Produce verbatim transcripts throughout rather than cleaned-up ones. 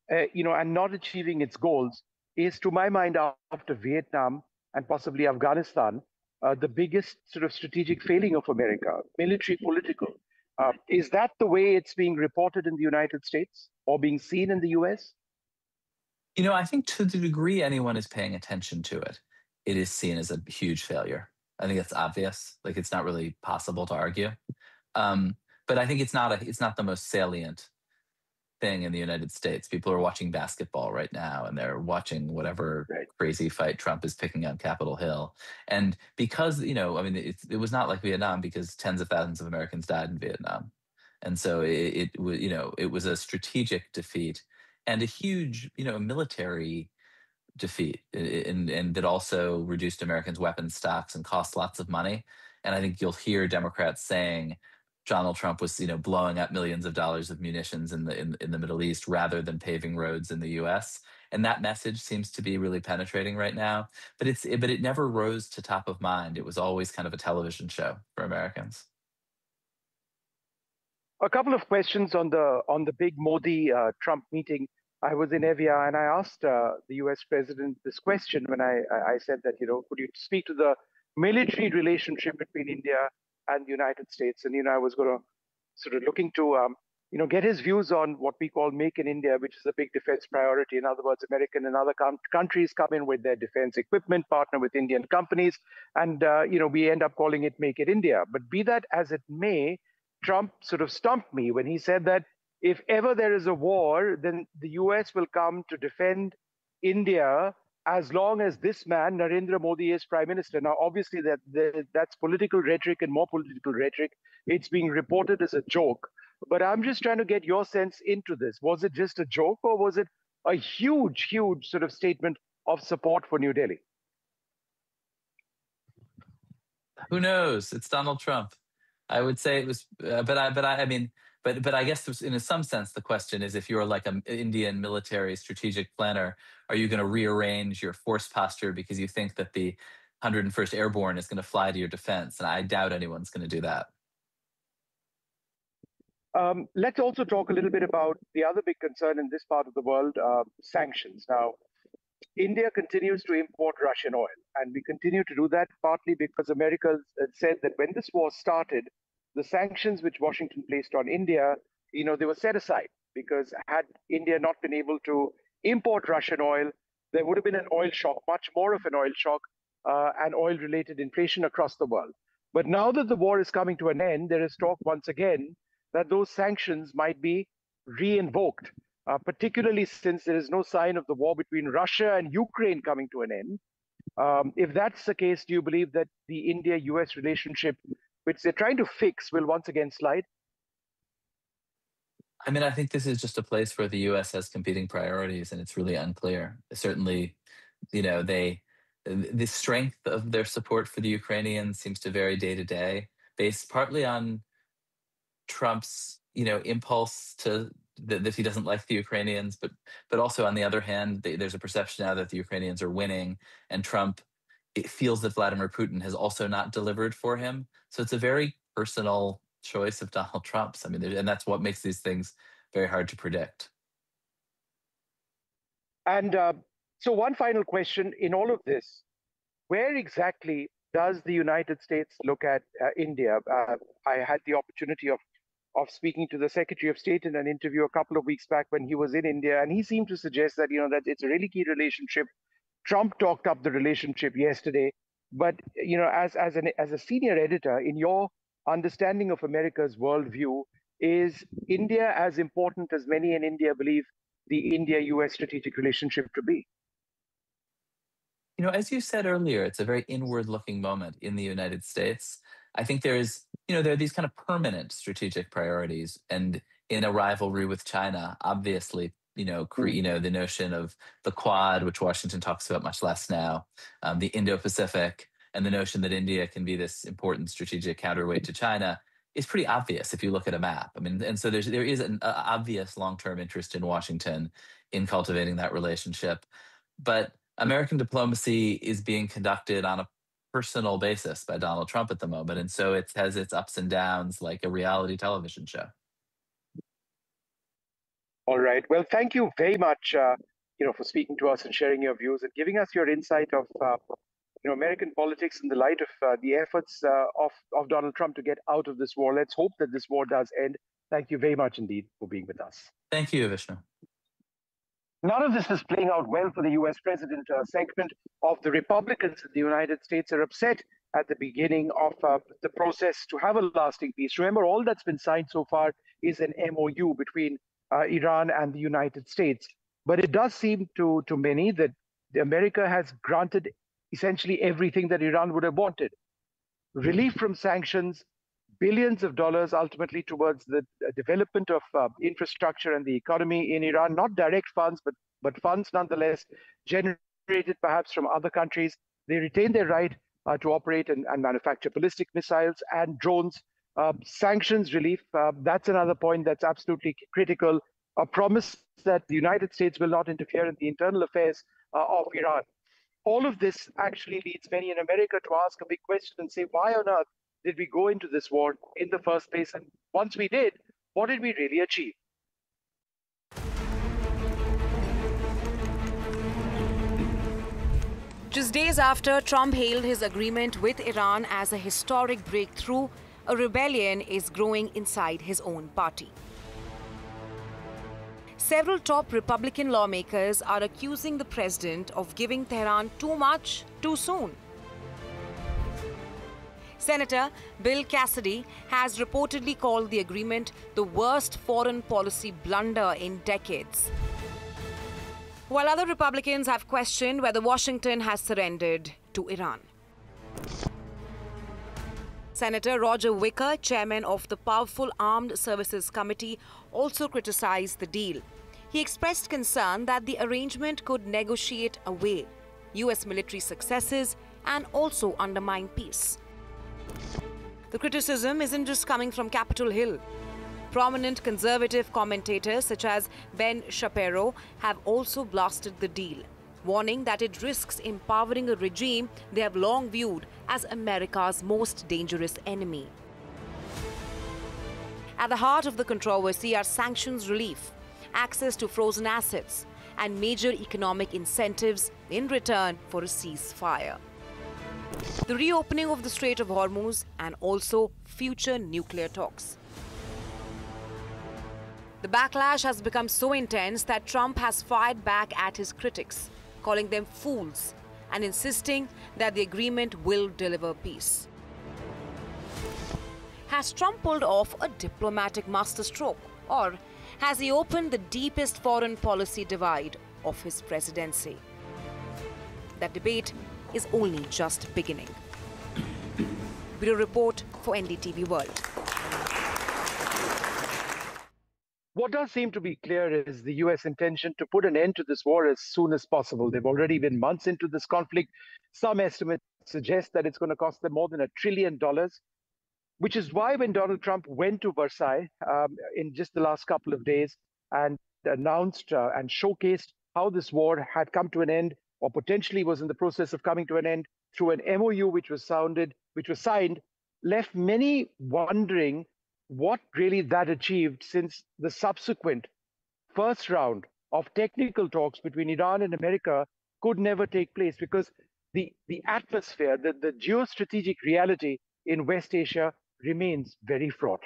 uh, you know, and not achieving its goals is, to my mind, after Vietnam and possibly Afghanistan, uh, the biggest sort of strategic failing of America, military, political. Uh, is that the way it's being reported in the United States or being seen in the U S? You know, I think to the degree anyone is paying attention to it, it is seen as a huge failure. I think that's obvious. Like it's not really possible to argue. Um, but I think it's not a it's not the most salient thing in the United States. People are watching basketball right now and they're watching whatever Right. crazy fight Trump is picking on Capitol Hill. And because, you know, I mean, it, it was not like Vietnam because tens of thousands of Americans died in Vietnam. And so it, it was, you know, it was a strategic defeat and a huge, you know, military defeat, and, and that also reduced Americans' weapons stocks and cost lots of money. And I think you'll hear Democrats saying Donald Trump was, you know, blowing up millions of dollars of munitions in the in, in the Middle East rather than paving roads in the U S. And that message seems to be really penetrating right now. But it's but it never rose to top of mind. It was always kind of a television show for Americans. A couple of questions on the on the big Modi uh, Trump meeting. I was in Evia and I asked uh, the U S president this question when I I said that, you know, could you speak to the military relationship between India and the United States? And you know, I was going to sort of looking to um, you know, get his views on what we call Make in India, which is a big defense priority. In other words, American and other com- countries come in with their defense equipment, partner with Indian companies, and uh, you know, we end up calling it Make it India. But be that as it may, Trump sort of stumped me when he said that if ever there is a war, then the U S will come to defend India as long as this man, Narendra Modi, is prime minister. Now, obviously, that, that that's political rhetoric and more political rhetoric. It's being reported as a joke. But I'm just trying to get your sense into this. Was it just a joke or was it a huge, huge sort of statement of support for New Delhi? Who knows? It's Donald Trump. I would say it was, uh, but I, but I, I mean, but but I guess there's- in some sense the question is if you're like an Indian military strategic planner, are you going to rearrange your force posture because you think that the one hundred first Airborne is going to fly to your defense? And I doubt anyone's going to do that. Um, let's also talk a little bit about the other big concern in this part of the world, uh, sanctions. Now, India continues to import Russian oil, and we continue to do that partly because America said that when this war started, the sanctions which Washington placed on India, you know, they were set aside because had India not been able to import Russian oil, there would have been an oil shock, much more of an oil shock, uh, and oil-related inflation across the world. But now that the war is coming to an end, there is talk once again that those sanctions might be re-invoked, uh, particularly since there is no sign of the war between Russia and Ukraine coming to an end. Um, if that's the case, do you believe that the India U S relationship, which they're trying to fix, will once again slide? I mean, I think this is just a place where the U S has competing priorities, and it's really unclear. Certainly, you know, they the strength of their support for the Ukrainians seems to vary day to day, based partly on Trump's, you know, impulse to that, that he doesn't like the Ukrainians, but but also on the other hand, they, there's a perception now that the Ukrainians are winning, and Trump it feels that Vladimir Putin has also not delivered for him. So it's a very personal choice of Donald Trump's. I mean, and that's what makes these things very hard to predict. And uh, so, one final question in all of this: where exactly does the United States look at uh, India? Uh, I had the opportunity of of speaking to the Secretary of State in an interview a couple of weeks back when he was in India, and he seemed to suggest that, you know, that it's a really key relationship. Trump talked up the relationship yesterday, but you know, as as an as a senior editor, in your understanding of America's worldview, is India as important as many in India believe the India-U S strategic relationship to be? You know, as you said earlier, it's a very inward looking moment in the United States. I think there's, you know, there are these kind of permanent strategic priorities. And in a rivalry with China, obviously, you know, cre- you know, the notion of the Quad, which Washington talks about much less now, um, the Indo-Pacific, and the notion that India can be this important strategic counterweight to China is pretty obvious if you look at a map. I mean, and so there's there is an uh, obvious long-term interest in Washington in cultivating that relationship. But American diplomacy is being conducted on a personal basis by Donald Trump at the moment. And so it has its ups and downs like a reality television show. All right. Well, thank you very much, uh, you know, for speaking to us and sharing your views and giving us your insight of, uh, you know, American politics in the light of uh, the efforts uh, of of Donald Trump to get out of this war. Let's hope that this war does end. Thank you very much indeed for being with us. Thank you, Vishnu. None of this is playing out well for the U S president. A segment of the Republicans in the United States are upset at the beginning of uh, the process to have a lasting peace. Remember, all that's been signed so far is an M O U between uh, Iran and the United States. But it does seem to, to many that America has granted essentially everything that Iran would have wanted. Relief from sanctions, billions of dollars ultimately towards the development of uh, infrastructure and the economy in Iran, not direct funds, but, but funds nonetheless generated perhaps from other countries. They retain their right uh, to operate and, and manufacture ballistic missiles and drones. Uh, sanctions relief, uh, that's another point that's absolutely critical. A promise that the United States will not interfere in the internal affairs uh, of Iran. All of this actually leads many in America to ask a big question and say, why on earth did we go into this war in the first place? And once we did, what did we really achieve? Just days after Trump hailed his agreement with Iran as a historic breakthrough, a rebellion is growing inside his own party. Several top Republican lawmakers are accusing the president of giving Tehran too much too soon. Senator Bill Cassidy has reportedly called the agreement the worst foreign policy blunder in decades, while other Republicans have questioned whether Washington has surrendered to Iran. Senator Roger Wicker, chairman of the powerful Armed Services Committee, also criticized the deal. He expressed concern that the arrangement could negotiate away U S military successes and also undermine peace. The criticism isn't just coming from Capitol Hill. Prominent conservative commentators such as Ben Shapiro have also blasted the deal, warning that it risks empowering a regime they have long viewed as America's most dangerous enemy. At the heart of the controversy are sanctions relief, access to frozen assets, and major economic incentives in return for a ceasefire. The reopening of the Strait of Hormuz and also future nuclear talks. The backlash has become so intense that Trump has fired back at his critics, calling them fools and insisting that the agreement will deliver peace. Has Trump pulled off a diplomatic masterstroke, or has he opened the deepest foreign policy divide of his presidency? That debate is only just beginning. Bureau Report for N D T V World. What does seem to be clear is the U S intention to put an end to this war as soon as possible. They've already been months into this conflict. Some estimates suggest that it's going to cost them more than a trillion dollars, which is why when Donald Trump went to Versailles um, in just the last couple of days and announced uh, and showcased how this war had come to an end, or potentially was in the process of coming to an end through an M O U which was sounded, which was signed, left many wondering what really that achieved, since the subsequent first round of technical talks between Iran and America could never take place because the, the atmosphere, the, the geostrategic reality in West Asia remains very fraught.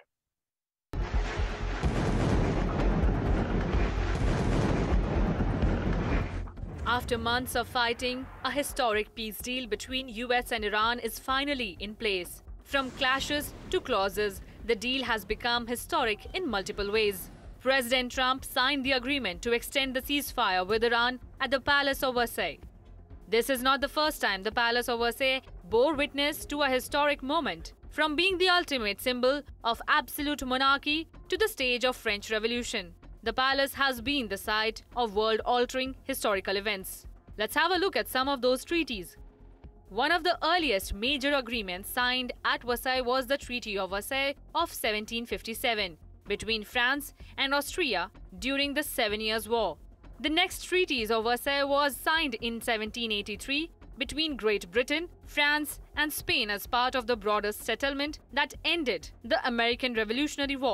After months of fighting, a historic peace deal between U S and Iran is finally in place. From clashes to clauses, the deal has become historic in multiple ways. President Trump signed the agreement to extend the ceasefire with Iran at the Palace of Versailles. This is not the first time the Palace of Versailles bore witness to a historic moment, from being the ultimate symbol of absolute monarchy to the stage of French Revolution. The palace has been the site of world-altering historical events. Let's have a look at some of those treaties. One of the earliest major agreements signed at Versailles was the Treaty of Versailles of seventeen fifty-seven between France and Austria during the Seven Years' War. The next Treaties of Versailles was signed in seventeen eighty-three between Great Britain, France and Spain as part of the broader settlement that ended the American Revolutionary War.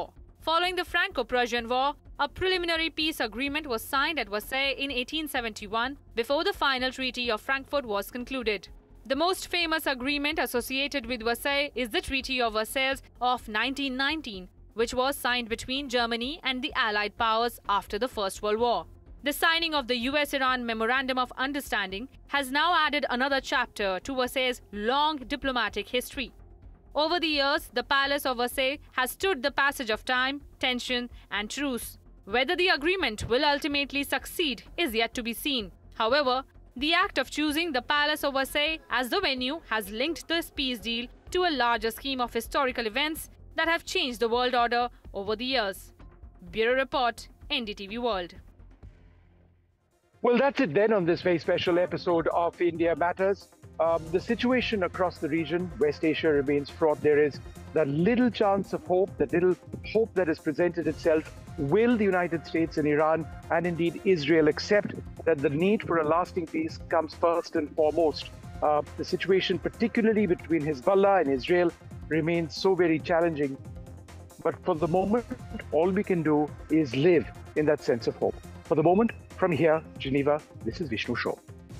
Following the Franco-Prussian War, a preliminary peace agreement was signed at Versailles in eighteen seventy-one before the final Treaty of Frankfurt was concluded. The most famous agreement associated with Versailles is the Treaty of Versailles of nineteen nineteen, which was signed between Germany and the Allied powers after the First World War. The signing of the U S Iran Memorandum of Understanding has now added another chapter to Versailles' long diplomatic history. Over the years, the Palace of Versailles has stood the passage of time, tension, and truce. Whether the agreement will ultimately succeed is yet to be seen. However, the act of choosing the Palace of Versailles as the venue has linked this peace deal to a larger scheme of historical events that have changed the world order over the years. Bureau Report, N D T V World. Well, that's it then on this very special episode of India Matters. Um, the situation across the region, West Asia, remains fraught. There is that little chance of hope, that little hope that has presented itself. Will the United States and Iran, and indeed Israel, accept that the need for a lasting peace comes first and foremost? Uh, the situation, particularly between Hezbollah and Israel, remains so very challenging. But for the moment, all we can do is live in that sense of hope. For the moment, from here, Geneva, this is Vishnu Shaw.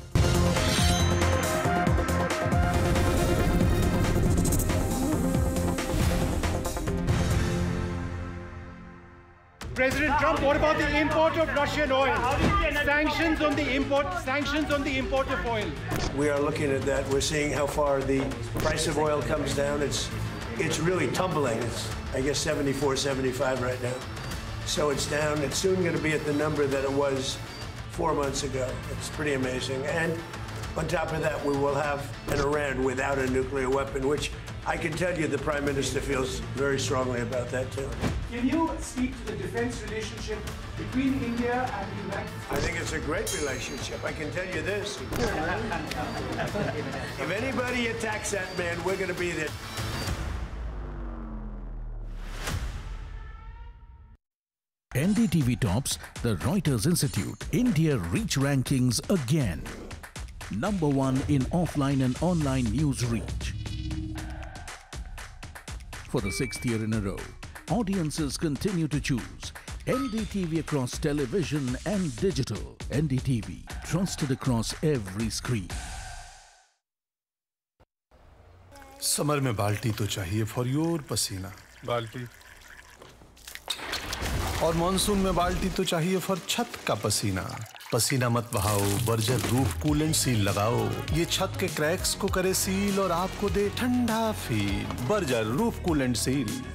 President Trump, what about the import of Russian oil? Sanctions on the import, sanctions on the import of oil. We are looking at that. We're seeing how far the price of oil comes down. It's, it's really tumbling. It's, I guess, seventy-four, seventy-five right now. So it's down. It's soon going to be at the number that it was four months ago. It's pretty amazing. And on top of that, we will have an Iran without a nuclear weapon, which I can tell you the Prime Minister feels very strongly about that, too. Can you speak to the defense relationship between India and the United States? I think it's a great relationship. I can tell you this. If anybody attacks that man, we're going to be there. N D T V tops the Reuters Institute India Reach Rankings again. Number one in offline and online news reach. For the sixth year in a row, audiences continue to choose N D T V across television and digital. N D T V, trusted across every screen. Summer में बाल्टी तो चाहिए for your पसीना बाल्टी और monsoon में बाल्टी तो चाहिए फॉर छत का पसीना पसीना मत बहाओ बर्जर रूफ कूलेंट सील लगाओ ये छत के क्रैक्स को करे सील और आपको दे ठंडा feel Berger roof coolant seal